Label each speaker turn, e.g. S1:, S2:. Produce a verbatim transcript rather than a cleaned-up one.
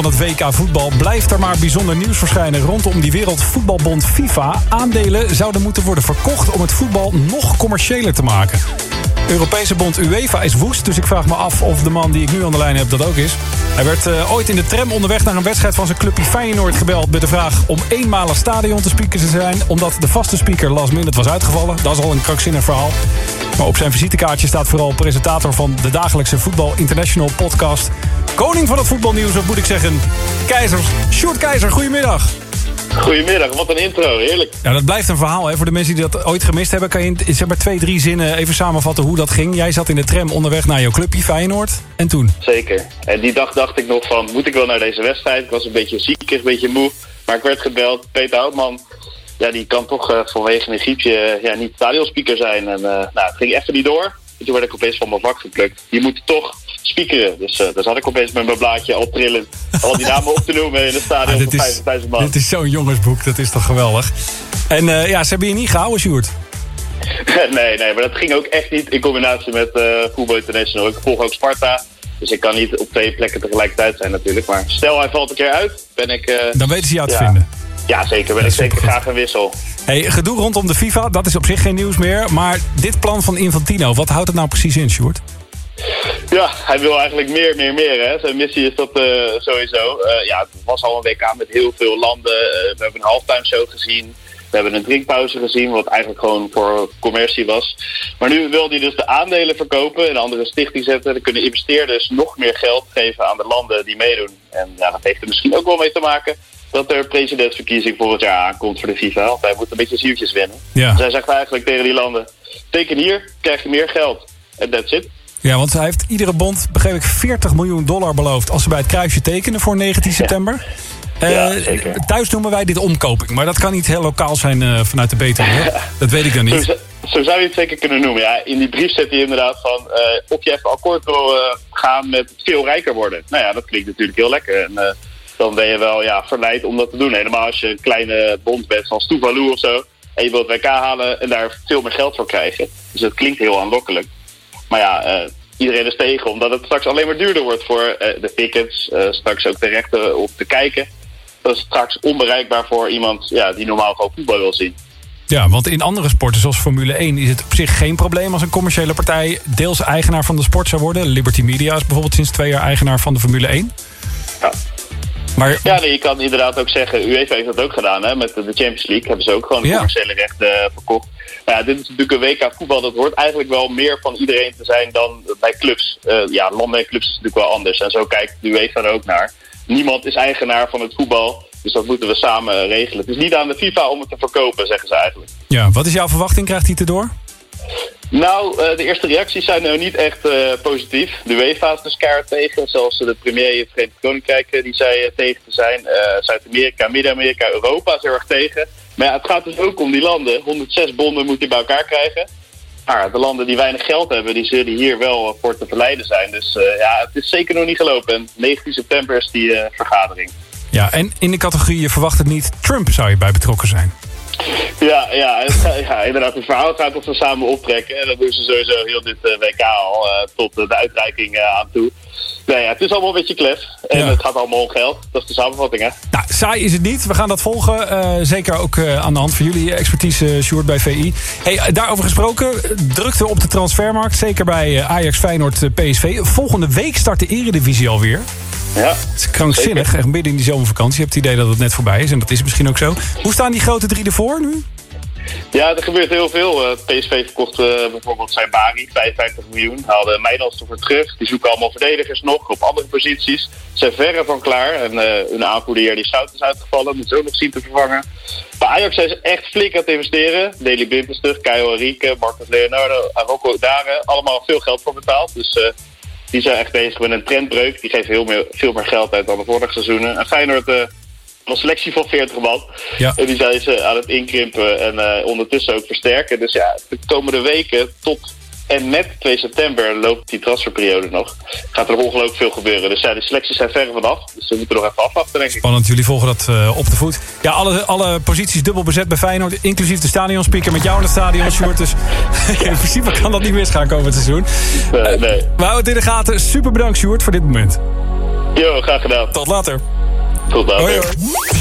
S1: Van het W K voetbal blijft er maar bijzonder nieuws verschijnen rondom die Wereldvoetbalbond FIFA. Aandelen zouden moeten worden verkocht om het voetbal nog commerciëler te maken. De Europese bond UEFA is woest, dus ik vraag me af of de man die ik nu aan de lijn heb dat ook is. Hij werd uh, ooit in de tram onderweg naar een wedstrijd van zijn clubje Feyenoord gebeld met de vraag om eenmalig stadion te speaker te zijn, omdat de vaste speaker last minute was uitgevallen. Dat is al een krankzinnig verhaal. Maar op zijn visitekaartje staat vooral presentator van de dagelijkse Voetbal International podcast. Koning van het voetbalnieuws, of moet ik zeggen, Keizer. Sjoerd Keizer, goedemiddag.
S2: Goedemiddag, wat een intro, heerlijk.
S1: Ja, dat blijft een verhaal, hè. Voor de mensen die dat ooit gemist hebben, kan je in zeg maar twee, drie zinnen even samenvatten hoe dat ging. Jij zat in de tram onderweg naar jouw clubje Feyenoord. En toen?
S2: Zeker. En die dag dacht ik nog van, moet ik wel naar deze wedstrijd? Ik was een beetje ziek, een beetje moe. Maar ik werd gebeld. Peter Houtman, ja, die kan toch uh, vanwege een griepje uh, ja, niet stadionspeaker zijn. En uh, nou, het ging even niet door. En toen werd ik opeens van mijn vak geplukt. Je moet toch speakeren. Dus uh, daar zat ik opeens met mijn blaadje al trillend. Al die namen op te noemen in het stadion ah, van vijftigduizend man.
S1: Dit is zo'n jongensboek, dat is toch geweldig. En uh, ja, ze hebben je niet gehouden, Sjoerd?
S2: nee, nee, maar dat ging ook echt niet in combinatie met uh, Voetbal International. Ik volg ook Sparta. Dus ik kan niet op twee plekken tegelijkertijd zijn natuurlijk. Maar stel hij valt een keer uit, ben ik... Uh,
S1: Dan weten ze jou te
S2: ja,
S1: vinden.
S2: Ja, zeker. Ben ik zeker graag een wissel.
S1: Hey, gedoe rondom de FIFA, dat is op zich geen nieuws meer. Maar dit plan van Infantino, wat houdt het nou precies in, Sjoerd?
S2: Ja, hij wil eigenlijk meer, meer, meer. Hè. Zijn missie is dat uh, sowieso. Uh, ja, het was al een W K met heel veel landen. Uh, we hebben een halftime show gezien. We hebben een drinkpauze gezien, wat eigenlijk gewoon voor commercie was. Maar nu wil hij dus de aandelen verkopen, in een andere stichting zetten. Dan kunnen investeerders nog meer geld geven aan de landen die meedoen. En ja, dat heeft er misschien ook wel mee te maken dat er presidentsverkiezing volgend jaar aankomt voor de FIFA. Want hij moet een beetje zieltjes winnen.
S1: Ja.
S2: Dus hij zegt eigenlijk tegen die landen, teken hier, krijg je meer geld. En that's it.
S1: Ja, want hij heeft iedere bond, begreep ik, veertig miljoen dollar beloofd als ze bij het kruisje tekenen voor negentien september. Ja. Uh, ja, thuis noemen wij dit omkoping, maar dat kan niet heel lokaal zijn uh, vanuit de Betuwe. Ja. Dat weet ik dan niet.
S2: Zo, zo zou je het zeker kunnen noemen. Ja, in die brief zet hij inderdaad van uh, of je even akkoord wil uh, gaan met veel rijker worden. Nou ja, dat klinkt natuurlijk heel lekker. En, uh, dan ben je wel ja, verleid om dat te doen. Helemaal als je een kleine bond bent zoals Tuvalu of zo. En je wilt W K halen en daar veel meer geld voor krijgen. Dus dat klinkt heel aanlokkelijk. Maar ja, uh, iedereen is tegen, omdat het straks alleen maar duurder wordt voor uh, de tickets. Uh, straks ook de rechten om te kijken. Dat is straks onbereikbaar voor iemand ja, die normaal gewoon voetbal wil zien.
S1: Ja, want in andere sporten zoals Formule één is het op zich geen probleem als een commerciële partij deels eigenaar van de sport zou worden. Liberty Media is bijvoorbeeld sinds twee jaar eigenaar van de Formule één.
S2: Ja.
S1: Maar...
S2: Ja, nee, je kan inderdaad ook zeggen, UEFA heeft dat ook gedaan, hè, met de Champions League. Hebben ze ook gewoon de ja. commerciële rechten uh, verkocht. Maar ja, dit is natuurlijk een W K voetbal, dat hoort eigenlijk wel meer van iedereen te zijn dan bij clubs. Uh, ja, landen en clubs is natuurlijk wel anders. En zo kijkt de UEFA er ook naar. Niemand is eigenaar van het voetbal, dus dat moeten we samen regelen. Het is niet aan de FIFA om het te verkopen, zeggen ze eigenlijk.
S1: Ja, wat is jouw verwachting? Krijgt hij het erdoor?
S2: Nou, uh, de eerste reacties zijn nou niet echt uh, positief. De UEFA is dus keihard tegen. Zelfs de premier in het Verenigd Koninkrijk die zei uh, tegen te zijn. Uh, Zuid-Amerika, Midden-Amerika, Europa is heel erg tegen. Maar ja, het gaat dus ook om die landen. honderdzes bonden moet hij bij elkaar krijgen. Maar de landen die weinig geld hebben, die zullen hier wel voor te verleiden zijn. Dus uh, ja, het is zeker nog niet gelopen. En negentien september is die uh, vergadering. Ja,
S1: en in de categorie je verwacht het niet, Trump zou je bij betrokken zijn.
S2: Ja, ja, ja, inderdaad. Het verhaal gaat dat we samen optrekken. En dat doen ze sowieso heel dit uh, W K al, uh, tot uh, de uitreiking uh, aan toe. Nee, ja, het is allemaal een beetje klef. En ja. Het gaat allemaal om geld. Dat is de samenvatting, hè?
S1: Nou, saai is het niet. We gaan dat volgen. Uh, zeker ook uh, aan de hand van jullie expertise, uh, Sjoerd, bij V I. Hey, daarover gesproken, drukte op de transfermarkt. Zeker bij uh, Ajax, Feyenoord, uh, P S V. Volgende week start de Eredivisie alweer.
S2: Ja,
S1: het is krankzinnig. Echt midden in die zomervakantie. Je hebt het idee dat het net voorbij is. En dat is misschien ook zo. Hoe staan die grote drie ervoor nu?
S2: Ja, er gebeurt heel veel. Uh, P S V verkocht uh, bijvoorbeeld zijn Bari, vijfenvijftig miljoen. Haalde Meijnals ervoor terug. Die zoeken allemaal verdedigers nog op andere posities. Zijn verre van klaar. En uh, hun aanvoerder die Schout is uitgevallen. Moet ze ook nog zien te vervangen. Bij Ajax zijn ze echt flink aan het investeren. Daley Blind is terug, Caio Henrique, Marcus Leonardo, Arocco Dare. Allemaal veel geld voor betaald. Dus uh, die zijn echt bezig met een trendbreuk. Die geven heel meer, veel meer geld uit dan de vorige seizoenen. En Feyenoord... Uh, een selectie van veertig man. Ja. En die zijn ze aan het inkrimpen en uh, ondertussen ook versterken. Dus ja, de komende weken tot en met twee september loopt die transferperiode nog. Gaat er ongelooflijk veel gebeuren. Dus ja, de selecties zijn ver vanaf. Dus we moeten nog even afwachten, denk ik.
S1: Spannend, jullie volgen dat uh, op de voet. Ja, alle, alle posities dubbel bezet bij Feyenoord. Inclusief de stadionspeaker met jou in het stadion, Sjoerd. Dus ja. In principe kan dat niet misgaan komend seizoen.
S2: Nee, nee.
S1: Uh, we houden het in de gaten. Super bedankt, Sjoerd, voor dit moment.
S2: Jo, graag gedaan.
S1: Tot later.
S2: Tot later.
S1: Hoi, hoi.